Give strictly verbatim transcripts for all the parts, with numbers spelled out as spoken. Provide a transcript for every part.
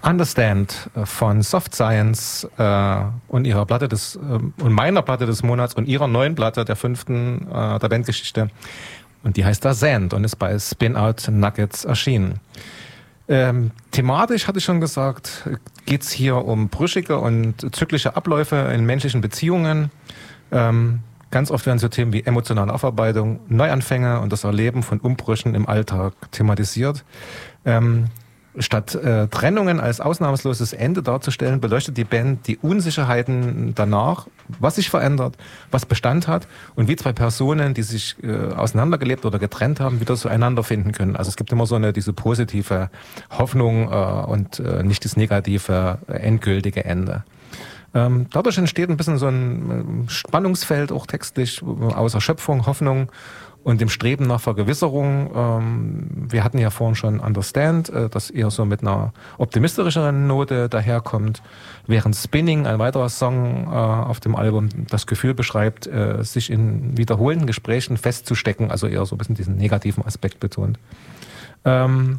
Understand von Soft Science äh, und ihrer Platte des äh, und meiner Platte des Monats und ihrer neuen Platte, der fünften äh, der Bandgeschichte. Und die heißt da Sand und ist bei Spin Out Nuggets erschienen. Ähm, thematisch, hatte ich schon gesagt, geht's hier um brüchige und zyklische Abläufe in menschlichen Beziehungen. Ähm, ganz oft werden so Themen wie emotionale Aufarbeitung, Neuanfänge und das Erleben von Umbrüchen im Alltag thematisiert. Ähm, Statt äh, Trennungen als ausnahmsloses Ende darzustellen, beleuchtet die Band die Unsicherheiten danach, was sich verändert, was Bestand hat und wie zwei Personen, die sich äh, auseinandergelebt oder getrennt haben, wieder zueinander finden können. Also es gibt immer so eine diese positive Hoffnung äh, und äh, nicht das negative, äh, endgültige Ende. Ähm, dadurch entsteht ein bisschen so ein Spannungsfeld, auch textlich, aus Erschöpfung, Hoffnung und dem Streben nach Vergewisserung. Ähm, wir hatten ja vorhin schon Understand, äh, das eher so mit einer optimistischeren Note daherkommt, während Spinning, ein weiterer Song äh, auf dem Album, das Gefühl beschreibt, äh, sich in wiederholenden Gesprächen festzustecken, also eher so ein bisschen diesen negativen Aspekt betont. Ähm,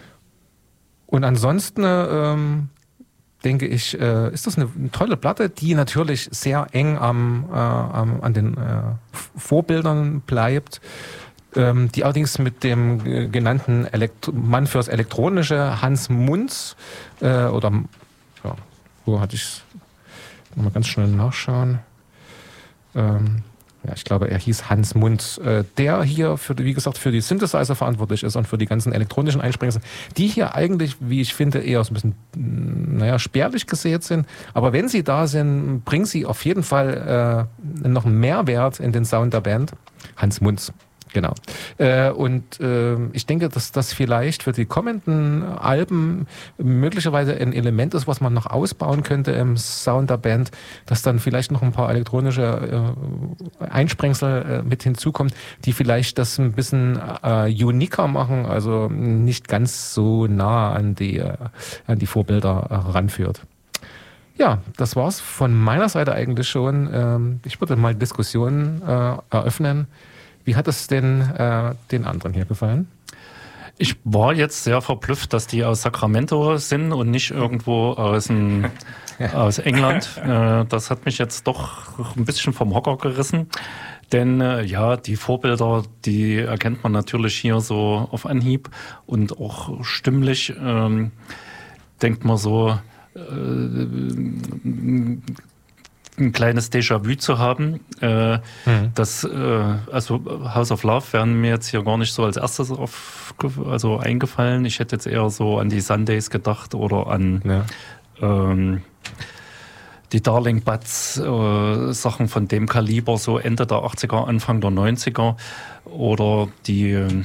und ansonsten ähm, denke ich, äh, ist das eine, eine tolle Platte, die natürlich sehr eng am, äh, am an den äh, Vorbildern bleibt, ähm, die allerdings mit dem äh, genannten Elektro- Mann fürs Elektronische, Hans Munz, äh, oder, ja, wo hatte ich mal ganz schnell nachschauen, ähm, ja, ich glaube, er hieß Hans Munz, äh, der hier, für die, wie gesagt, für die Synthesizer verantwortlich ist und für die ganzen elektronischen Einsprenger, die hier eigentlich, wie ich finde, eher so ein bisschen, naja, spärlich gesät sind. Aber wenn sie da sind, bringen sie auf jeden Fall äh, noch einen Mehrwert in den Sound der Band. Hans Munz. Genau. Äh, und äh, ich denke, dass das vielleicht für die kommenden Alben möglicherweise ein Element ist, was man noch ausbauen könnte im Sound der Band, dass dann vielleicht noch ein paar elektronische äh, Einsprengsel äh, mit hinzukommen, die vielleicht das ein bisschen äh, uniker machen, also nicht ganz so nah an die, äh, an die Vorbilder äh, ranführt. Ja, das war's von meiner Seite eigentlich schon. Ähm, ich würde mal Diskussionen äh, eröffnen. Wie hat es denn äh, den anderen hier gefallen? Ich war jetzt sehr verblüfft, dass die aus Sacramento sind und nicht irgendwo aus, ein, aus England. Äh, das hat mich jetzt doch ein bisschen vom Hocker gerissen. Denn äh, ja, die Vorbilder, die erkennt man natürlich hier so auf Anhieb und auch stimmlich ähm, denkt man so, äh, ein kleines Déjà-vu zu haben. Äh, mhm. Das, äh, also House of Love wären mir jetzt hier gar nicht so als erstes auf, also eingefallen. Ich hätte jetzt eher so an die Sundays gedacht oder an ja. ähm, die Darling Buds, äh, Sachen von dem Kaliber, so Ende der achtziger, Anfang der neunziger oder die äh,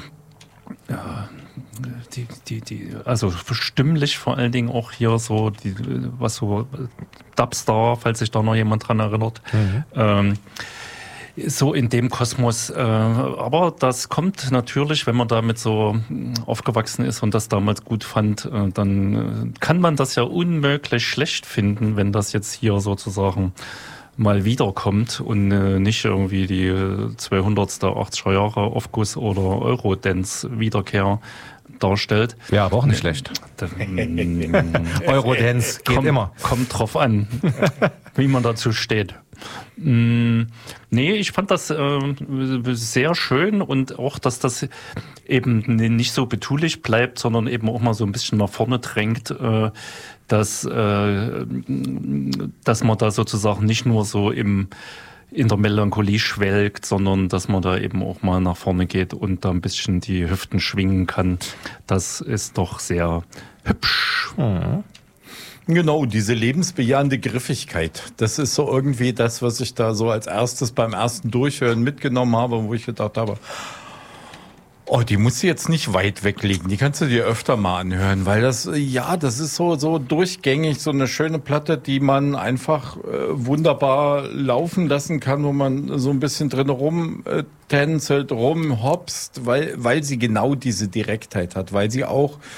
Die, die, die, also stimmlich vor allen Dingen auch hier so, die, was so Dubstar, falls sich da noch jemand dran erinnert, mhm. ähm, so in dem Kosmos. Äh, aber das kommt natürlich, wenn man damit so aufgewachsen ist und das damals gut fand, äh, dann kann man das ja unmöglich schlecht finden, wenn das jetzt hier sozusagen mal wiederkommt und äh, nicht irgendwie die zweihundertste achtziger Jahre Aufguss oder Eurodance-Wiederkehr darstellt. Ja, aber auch nicht schlecht. Eurodance geht kommt, immer. Kommt drauf an, wie man dazu steht. Mm, nee, ich fand das äh, sehr schön und auch, dass das eben nicht so betulich bleibt, sondern eben auch mal so ein bisschen nach vorne drängt, äh, dass, äh, dass man da sozusagen nicht nur so im in der Melancholie schwelgt, sondern dass man da eben auch mal nach vorne geht und da ein bisschen die Hüften schwingen kann. Das ist doch sehr hübsch. Mhm. Genau, diese lebensbejahende Griffigkeit. Das ist so irgendwie das, was ich da so als erstes beim ersten Durchhören mitgenommen habe, wo ich gedacht habe, oh, die musst du jetzt nicht weit weglegen, die kannst du dir öfter mal anhören, weil das, ja, das ist so so durchgängig, so eine schöne Platte, die man einfach äh, wunderbar laufen lassen kann, wo man so ein bisschen drin rum äh, tänzelt, rumhopst, weil weil sie genau diese Direktheit hat, weil sie auch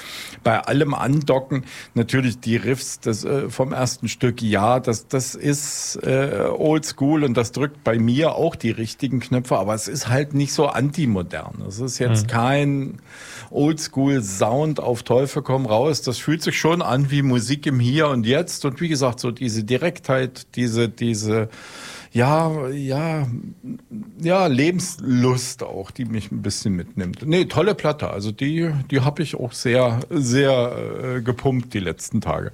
bei allem Andocken natürlich die Riffs das, äh, vom ersten Stück, ja, das, das ist äh, oldschool und das drückt bei mir auch die richtigen Knöpfe, aber es ist halt nicht so antimodern. Es ist jetzt mhm. kein Oldschool-Sound auf Teufel komm raus. Das fühlt sich schon an wie Musik im Hier und Jetzt und wie gesagt, so diese Direktheit, diese, diese Ja, ja, ja, Lebenslust auch, die mich ein bisschen mitnimmt. Nee, tolle Platte. Also die, die habe ich auch sehr, sehr äh, gepumpt die letzten Tage.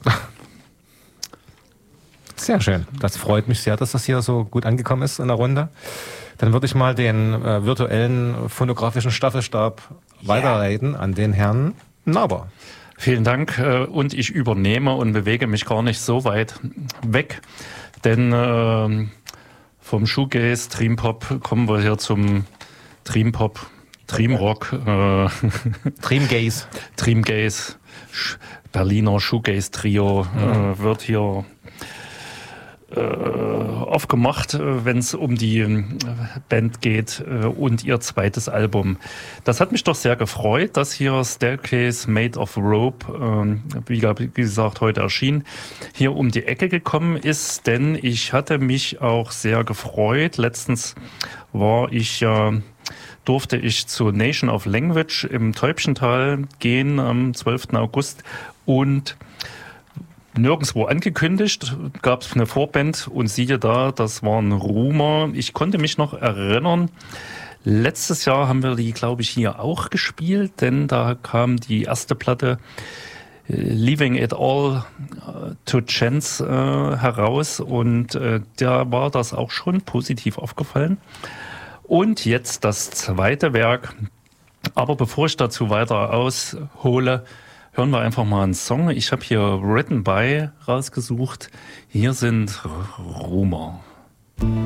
Sehr schön. Das freut mich sehr, dass das hier so gut angekommen ist in der Runde. Dann würde ich mal den äh, virtuellen phonografischen Staffelstab yeah. weiterleiten an den Herrn Naber. Vielen Dank äh, und ich übernehme und bewege mich gar nicht so weit weg, denn äh, vom Shoegaze, Dreampop kommen wir hier zum Dreampop, Dreamrock, äh, Dreamgaze, Dreamgaze, Berliner Shoegaze Trio äh, wird hier äh, aufgemacht, äh, wenn es um die äh, Band geht äh, und ihr zweites Album. Das hat mich doch sehr gefreut, dass hier Staircase Made of Rope, äh, wie, wie gesagt, heute erschienen, hier um die Ecke gekommen ist, denn ich hatte mich auch sehr gefreut. Letztens war ich äh, durfte ich zu Nation of Language im Täubchental gehen am zwölften August und nirgendwo angekündigt, gab es eine Vorband und siehe da, das war ein Rumer. Ich konnte mich noch erinnern, letztes Jahr haben wir die, glaube ich, hier auch gespielt, denn da kam die erste Platte äh, Leaving It All to Chance äh, heraus und äh, da war das auch schon positiv aufgefallen. Und jetzt das zweite Werk, aber bevor ich dazu weiter aushole, hören wir einfach mal einen Song. Ich habe hier Written By rausgesucht. Hier sind Rumer.